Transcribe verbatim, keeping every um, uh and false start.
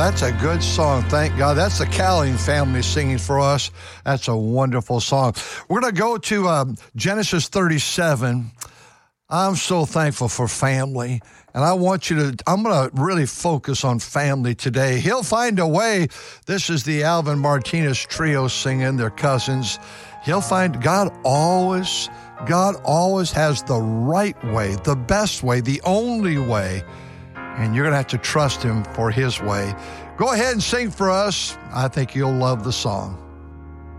that's a good song. Thank God. That's the Calling family singing for us. That's a wonderful song. We're going to go to um, Genesis thirty-seven. I'm so thankful for family, and I want you to, I'm going to really focus on family today. He'll find a way. This is the Alvin Martinez Trio singing, their cousins. He'll find, God always, God always has the right way, the best way, the only way, and you're going to have to trust him for his way. Go ahead and sing for us. I think you'll love the song.